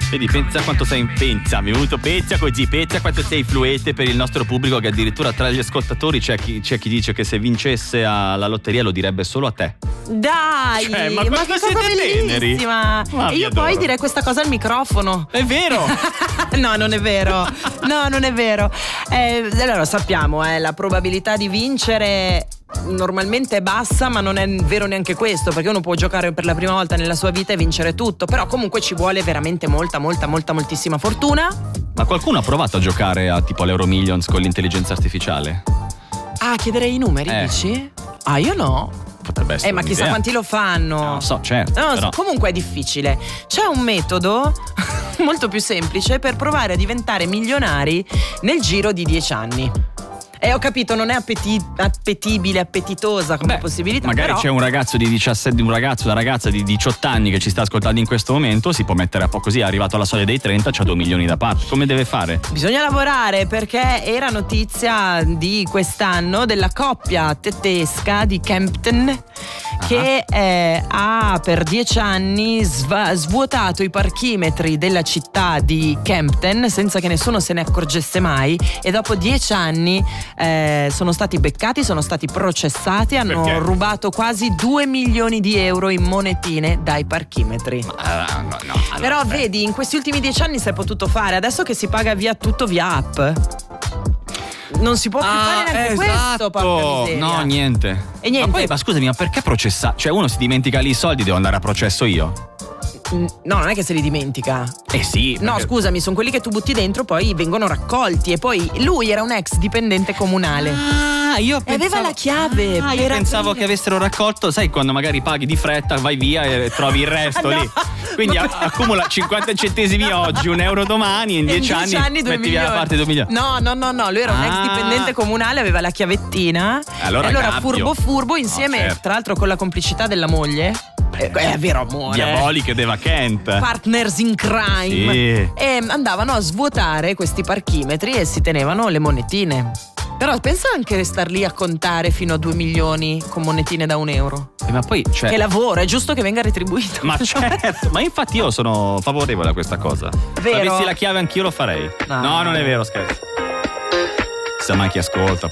Vedi, pensa quanto sei pensa quanto sei influente per il nostro pubblico, che addirittura tra gli ascoltatori c'è chi dice che se vincesse alla lotteria lo direbbe solo a te. Dai, Cioè, ma che quanto cosa siete bellissima. teneri. E io poi direi questa cosa al microfono. È vero. No, non è vero. No, non è vero. Allora sappiamo, la probabilità di vincere normalmente è bassa, ma non è vero neanche questo, perché uno può giocare per la prima volta nella sua vita e vincere tutto, però comunque ci vuole veramente moltissima fortuna. Ma qualcuno ha provato a giocare a tipo all'Euro Millions con l'intelligenza artificiale? Ah, chiederei i numeri, dici? Ah, io no. Potrebbe essere ma chissà quanti lo fanno. Non so, certo. No, però. comunque è difficile. C'è un metodo molto più semplice per provare a diventare milionari nel giro di 10 anni. Ho capito, non è appetibile, appetitosa come possibilità. Magari però... c'è un ragazzo di 17, una ragazza di 18 anni che ci sta ascoltando in questo momento, si può mettere a po' così, è arrivato alla soglia dei 30, c'ha 2 milioni da parte. Come deve fare? Bisogna lavorare, perché era notizia di quest'anno della coppia tedesca di Kempten che ha per 10 anni svuotato i parchimetri della città di Kempten senza che nessuno se ne accorgesse mai, e dopo 10 anni sono stati beccati, sono stati processati, hanno Perché? rubato quasi 2 milioni di euro in monetine dai parchimetri. No. Però vedi, in questi ultimi 10 anni si è potuto fare, adesso che si paga via tutto via app non si può più fare neanche questo, porca miseria. No, niente. E niente. Ma poi, ma scusami, ma perché processare? Cioè, uno si dimentica lì i soldi, devo andare a processo io? No, non è che se li dimentica. Sì. No, scusami, sono quelli che tu butti dentro, poi vengono raccolti. E poi lui era un ex dipendente comunale. Io e aveva la chiave. Io pensavo che avessero raccolto, sai, quando magari paghi di fretta, vai via e trovi il resto lì. Quindi accumula 50 centesimi oggi, €1 domani, e in 10 anni 2 metti via la parte 2 milioni. No, lui era un ex dipendente comunale, aveva la chiavettina. Allora furbo insieme, certo. tra l'altro con la complicità della moglie. È vero amore. Diaboliche deva Kent. Partners in crime. Sì. E andavano a svuotare questi parchimetri e si tenevano le monetine. Però pensa anche star lì a contare fino a 2 milioni con monetine da €1. Ma poi, cioè, che lavoro, è giusto che venga retribuito. Ma certo, ma infatti io sono favorevole a questa cosa. Vero? Se avessi la chiave anch'io lo farei. No, non è vero, scherzo. Chissà mai chi ascolta.